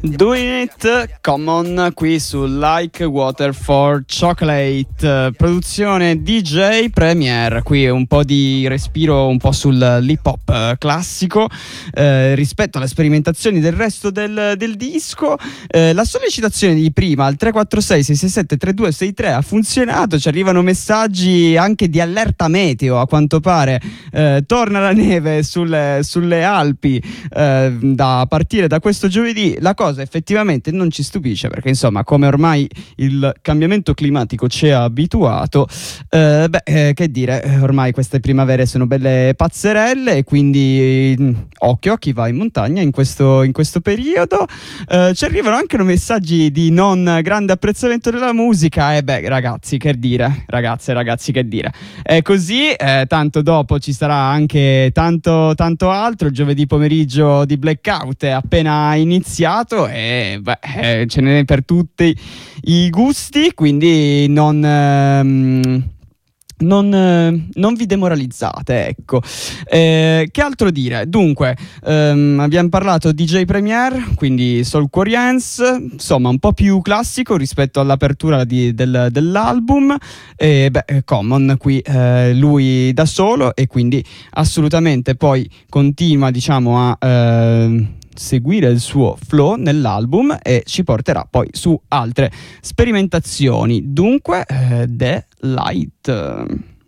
Doing It Common qui su Like Water for Chocolate, produzione DJ Premier. Qui un po' di respiro un po' sull'hip hop classico rispetto alle sperimentazioni del resto del disco. La sollecitazione di prima al 346 667 3263 ha funzionato, ci arrivano messaggi anche di allerta meteo, a quanto pare torna la neve sulle Alpi da partire da questo giovedì. La cosa effettivamente non ci stupisce, perché insomma, come ormai il cambiamento climatico ci ha abituato, che dire, ormai queste primavere sono belle pazzerelle, e quindi occhio a chi va in montagna in questo periodo. Ci arrivano anche messaggi di non grande apprezzamento della musica, e ragazzi, che dire, ragazzi, che dire, è così. Tanto dopo ci sarà anche tanto altro. Il giovedì pomeriggio di Blackout è appena iniziato e ce n'è per tutti i gusti, quindi non vi demoralizzate, ecco. Che altro dire? Dunque, abbiamo parlato DJ Premier, quindi Soul Quarians, insomma un po' più classico rispetto all'apertura dell'album. Common qui lui da solo, e quindi assolutamente poi continua, diciamo, a seguire il suo flow nell'album e ci porterà poi su altre sperimentazioni. Dunque, The Light.